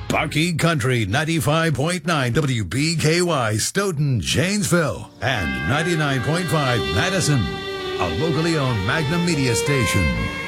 Bucky Country 95.9 WBKY Stoughton, Janesville, and 99.5 Madison, a locally owned Magnum Media station.